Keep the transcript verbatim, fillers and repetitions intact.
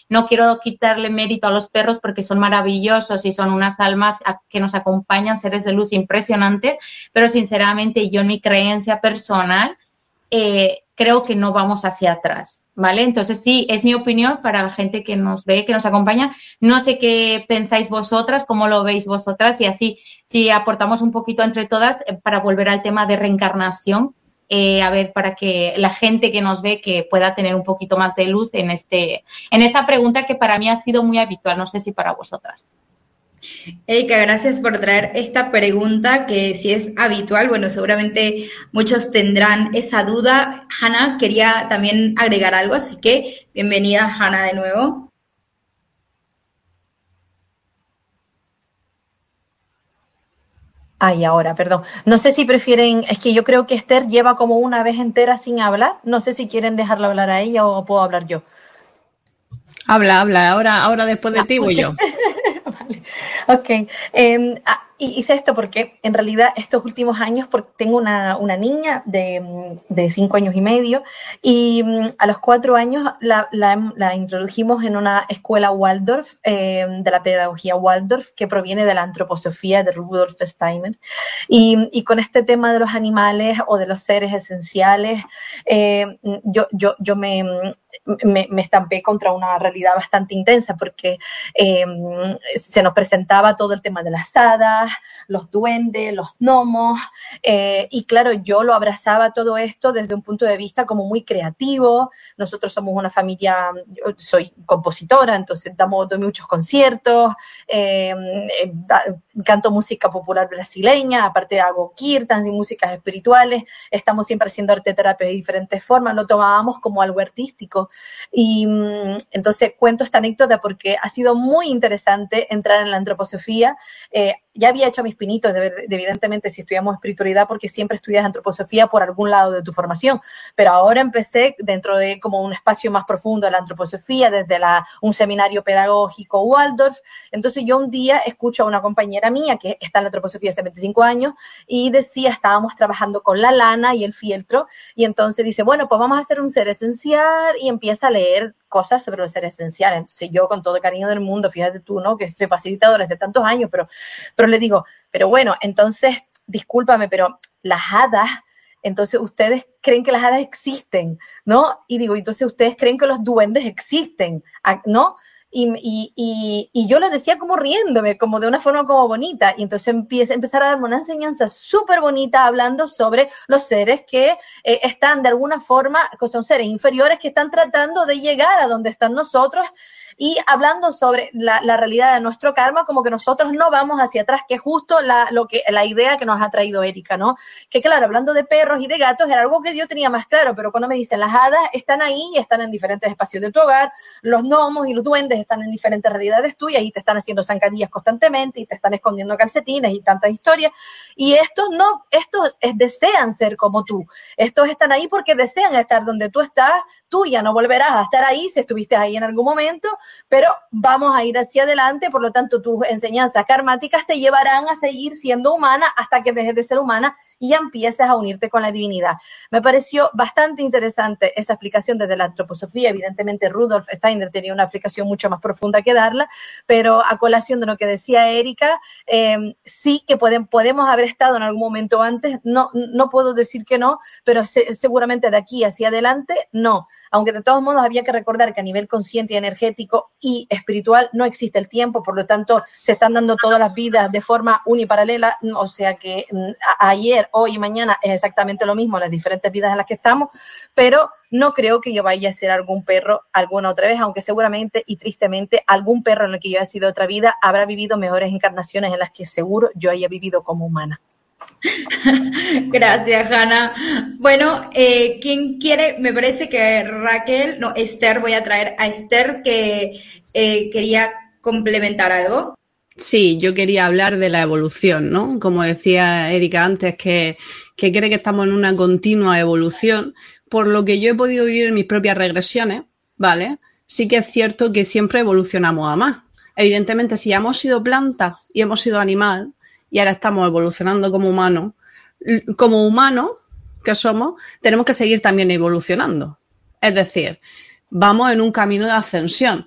no quiero quitarle mérito a los perros porque son maravillosos y son unas almas que nos acompañan, seres de luz impresionantes, pero sinceramente yo en mi creencia personal eh, creo que no vamos hacia atrás, ¿vale? Entonces sí, es mi opinión para la gente que nos ve, que nos acompaña. No sé qué pensáis vosotras, cómo lo veis vosotras y así, si aportamos un poquito entre todas eh, para volver al tema de reencarnación, eh, a ver, para que la gente que nos ve que pueda tener un poquito más de luz en, este, en esta pregunta que para mí ha sido muy habitual, no sé si para vosotras. Erika, gracias por traer esta pregunta que si es habitual, bueno, seguramente muchos tendrán esa duda. Hanna quería también agregar algo, así que bienvenida Hanna de nuevo. Ay, ahora, perdón. No sé si prefieren, es que yo creo que Esther lleva como una vez entera sin hablar. No sé si quieren dejarla hablar a ella o puedo hablar yo. Habla, habla. Ahora, ahora después de ti voy yo. Vale. Ok. Eh, ah, y hice esto porque en realidad estos últimos años, porque tengo una, una niña de, de cinco años y medio y a los cuatro años la, la, la introdujimos en una escuela Waldorf, eh, de la pedagogía Waldorf, que proviene de la antroposofía de Rudolf Steiner. Y, y con este tema de los animales o de los seres esenciales, eh, yo, yo, yo me, me, me estampé contra una realidad bastante intensa porque eh, se nos presentaba todo el tema de las hadas, los duendes, los gnomos, eh, y claro, yo lo abrazaba todo esto desde un punto de vista como muy creativo. Nosotros somos una familia, yo soy compositora, entonces damos, doy muchos conciertos, eh, eh, canto música popular brasileña, aparte hago kirtans y músicas espirituales, estamos siempre haciendo arte terapia de diferentes formas, lo tomábamos como algo artístico. Y entonces cuento esta anécdota porque ha sido muy interesante entrar en la antroposofía. Eh, ya había hecho mis pinitos, de, de, evidentemente, si estudiamos espiritualidad, porque siempre estudias antroposofía por algún lado de tu formación, pero ahora empecé dentro de como un espacio más profundo de la antroposofía, desde la, un seminario pedagógico Waldorf. Entonces yo un día escucho a una compañera mía que está en la antroposofía hace veinticinco años y decía, estábamos trabajando con la lana y el fieltro, y entonces dice, bueno, pues vamos a hacer un ser esencial, y empieza a leer cosas sobre los seres esenciales. Entonces yo, con todo el cariño del mundo, fíjate tú, ¿no?, que soy facilitadora hace tantos años, pero, pero le digo, pero bueno, entonces, discúlpame, pero las hadas, entonces ustedes creen que las hadas existen, ¿no? Y digo, entonces ustedes creen que los duendes existen, ¿no? Y, y, y, y yo lo decía como riéndome, como de una forma como bonita, y entonces empieza, empezar a darme una enseñanza súper bonita hablando sobre los seres que eh, están de alguna forma, que son seres inferiores que están tratando de llegar a donde están nosotros, y hablando sobre la, la realidad de nuestro karma, como que nosotros no vamos hacia atrás, que es justo la, lo que, la idea que nos ha traído Erika, ¿no? Que claro, hablando de perros y de gatos, era algo que yo tenía más claro, pero cuando me dicen las hadas están ahí y están en diferentes espacios de tu hogar, los gnomos y los duendes están en diferentes realidades tuyas y te están haciendo zancadillas constantemente y te están escondiendo calcetines y tantas historias, y estos no, estos es, desean ser como tú, estos están ahí porque desean estar donde tú estás, tú ya no volverás a estar ahí si estuviste ahí en algún momento, pero vamos a ir hacia adelante, por lo tanto tus enseñanzas karmáticas te llevarán a seguir siendo humana hasta que dejes de ser humana y ya empieces a unirte con la divinidad. Me pareció bastante interesante esa explicación desde la antroposofía. Evidentemente Rudolf Steiner tenía una explicación mucho más profunda que darla, pero a colación de lo que decía Erika, eh, sí que pueden, podemos haber estado en algún momento antes, no, no puedo decir que no, pero se, seguramente de aquí hacia adelante no, aunque de todos modos había que recordar que a nivel consciente y energético y espiritual no existe el tiempo, por lo tanto se están dando todas las vidas de forma uniparalela, o sea que a, ayer, hoy y mañana es exactamente lo mismo, las diferentes vidas en las que estamos, pero no creo que yo vaya a ser algún perro alguna otra vez, aunque seguramente y tristemente algún perro en el que yo haya sido otra vida habrá vivido mejores encarnaciones en las que seguro yo haya vivido como humana. Gracias, Hanna. Bueno, eh, ¿quién quiere? Me parece que Raquel, no, Esther, voy a traer a Esther que eh, quería complementar algo. Sí, yo quería hablar de la evolución, ¿no? Como decía Erika antes, que, que cree que estamos en una continua evolución, por lo que yo he podido vivir en mis propias regresiones, ¿vale? Sí que es cierto que siempre evolucionamos a más. Evidentemente, si ya hemos sido planta y hemos sido animal, y ahora estamos evolucionando como humanos, como humanos que somos, tenemos que seguir también evolucionando. Es decir, vamos en un camino de ascensión.